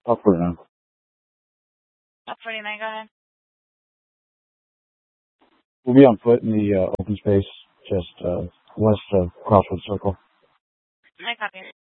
Up 49. Up 49, go ahead. We'll be on foot in the open space just west of Crossroads Circle. I copy.